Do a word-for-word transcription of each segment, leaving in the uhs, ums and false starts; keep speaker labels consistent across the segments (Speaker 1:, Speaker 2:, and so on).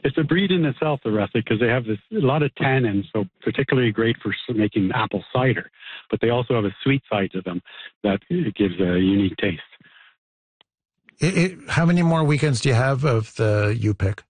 Speaker 1: It's a breed in itself, the russet, because they have this a lot of tannin, so particularly great for making apple cider. But they also have a sweet side to them that it gives a unique taste.
Speaker 2: It, it, how many more weekends do you have of the U-pick?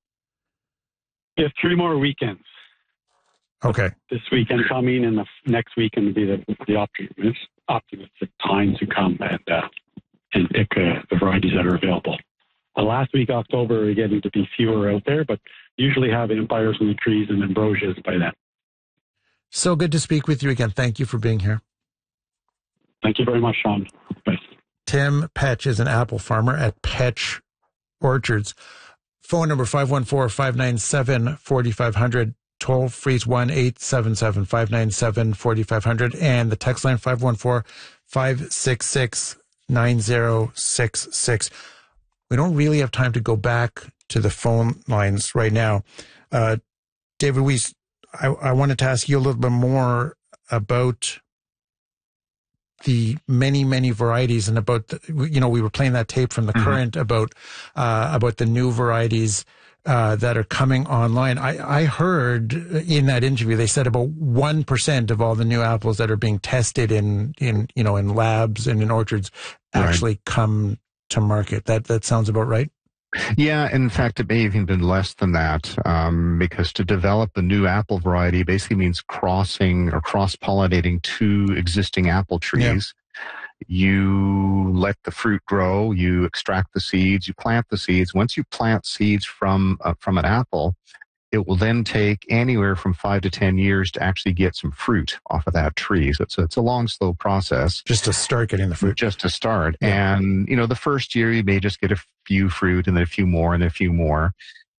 Speaker 1: We have three more weekends.
Speaker 2: Okay.
Speaker 1: This weekend coming, and the next weekend will be the, the optimistic, optimistic time to come and uh, and pick uh, the varieties that are available. Uh, last week, October, we're getting to be fewer out there, but usually have Empires in the trees and Ambrosias by then.
Speaker 2: So good to speak with you again. Thank you for being here.
Speaker 1: Thank you very much, Sean. Bye.
Speaker 2: Tim Petch is an apple farmer at Petch Orchards. Phone number five one four, five nine seven, four five zero zero. Toll free is one eight seven seven, five nine seven, four five zero zero. And the text line five one four, five six six, nine zero six six. We don't really have time to go back to the phone lines right now. Uh, David Weiss, I, I wanted to ask you a little bit more about the many, many varieties and about, the, you know, we were playing that tape from the mm-hmm. current about, uh, about the new varieties, uh, that are coming online. I, I heard in that interview, they said about one percent of all the new apples that are being tested in, in, you know, in labs and in orchards actually right. come to market. That, that sounds about right.
Speaker 3: Yeah, in fact, it may have even been less than that, um, because to develop a new apple variety basically means crossing or cross-pollinating two existing apple trees. Yeah. You let the fruit grow, you extract the seeds, you plant the seeds. Once you plant seeds from uh, from an apple, it will then take anywhere from five to ten years to actually get some fruit off of that tree. So it's a, it's a long, slow process.
Speaker 2: Just to start getting the fruit.
Speaker 3: Just to start. Yeah. And, you know, the first year you may just get a few fruit and then a few more and then a few more.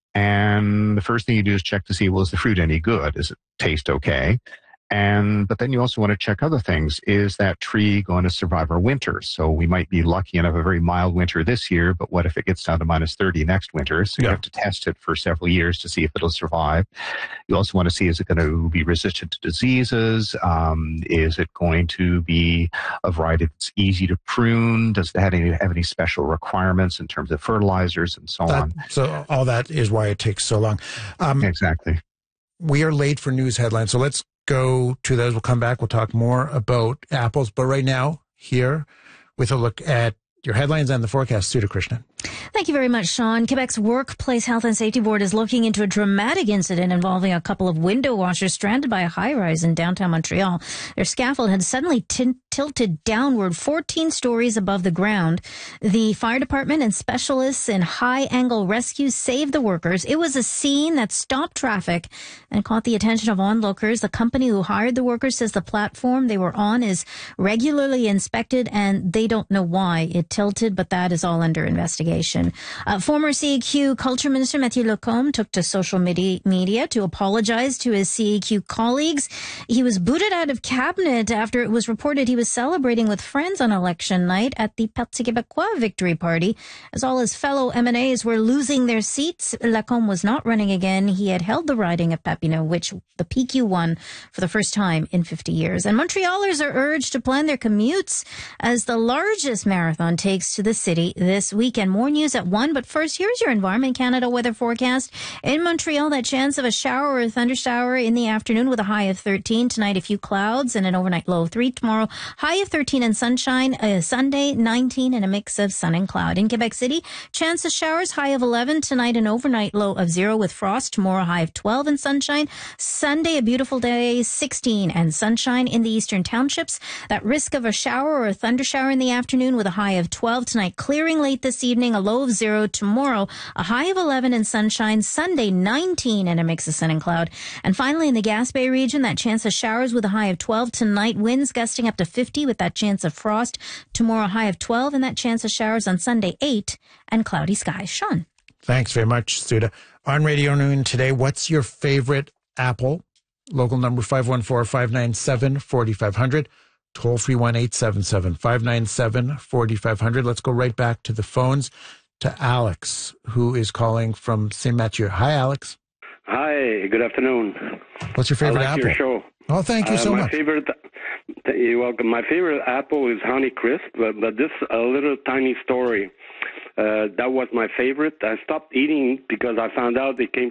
Speaker 3: And the first thing you do is check to see, well, is the fruit any good? Does it taste okay? And, but then you also want to check other things. Is that tree going to survive our winter? So we might be lucky and have a very mild winter this year, but what if it gets down to minus thirty next winter? So yeah. you have to test it for several years to see if it'll survive. You also want to see, is it going to be resistant to diseases? Um, is it going to be a variety that's easy to prune? Does it have any, have any special requirements in terms of fertilizers and so
Speaker 2: that,
Speaker 3: on?
Speaker 2: So all that is why it takes so long.
Speaker 3: Um, exactly.
Speaker 2: We are late for news headlines, so let's go to those. We'll come back. We'll talk more about apples. But right now, here with a look at your headlines and the forecast, Sudha Krishnan.
Speaker 4: Thank you very much, Sean. Quebec's Workplace Health and Safety Board is looking into a dramatic incident involving a couple of window washers stranded by a high-rise in downtown Montreal. Their scaffold had suddenly t- tilted downward fourteen stories above the ground. The fire department and specialists in high-angle rescues saved the workers. It was a scene that stopped traffic and caught the attention of onlookers. The company who hired the workers says the platform they were on is regularly inspected and they don't know why it tilted, but that is all under investigation. Uh, former C E Q Culture Minister Mathieu Lacombe took to social media, media to apologize to his C E Q colleagues. He was booted out of cabinet after it was reported he was celebrating with friends on election night at the Parti Québécois victory party. As all his fellow M N As were losing their seats, Lacombe was not running again. He had held the riding of Papineau, which the P Q won for the first time in fifty years. And Montrealers are urged to plan their commutes as the largest marathon takes to the city this weekend. More news at one, but first, here's your Environment Canada weather forecast. In Montreal, that chance of a shower or a thunder shower in the afternoon with a high of thirteen. Tonight, a few clouds and an overnight low of three. Tomorrow, high of thirteen and sunshine. Uh, Sunday, nineteen and a mix of sun and cloud. In Quebec City, chance of showers, high of eleven. Tonight, an overnight low of zero with frost. Tomorrow, high of twelve and sunshine. Sunday, a beautiful day, sixteen and sunshine in the eastern townships. That risk of a shower or a thunder shower in the afternoon with a high of twelve. Tonight, clearing late this evening, a low of zero. Tomorrow, a high of eleven and sunshine. Sunday, nineteen and a mix of sun and cloud. And finally, in the Gaspé region, that chance of showers with a high of twelve. Tonight, winds gusting up to fifty with that chance of frost. Tomorrow, a high of twelve and that chance of showers on Sunday, eight and cloudy skies. Sean.
Speaker 2: Thanks very much, Sudha. On Radio Noon today, what's your favorite apple? Local number five one four, five nine seven, four five zero zero. Toll free one eight seven seven, five nine seven, four five zero zero. Let's go right back to the phones to Alex, who is calling from Saint Mathieu. Hi, Alex.
Speaker 5: Hi, good afternoon.
Speaker 2: What's your favorite
Speaker 5: I like
Speaker 2: apple?
Speaker 5: Your show.
Speaker 2: Oh, thank you
Speaker 5: uh,
Speaker 2: so
Speaker 5: my
Speaker 2: much.
Speaker 5: Favorite, you're welcome. My favorite apple is Honeycrisp, but, but this a little tiny story. Uh, that was my favorite. I stopped eating because I found out it came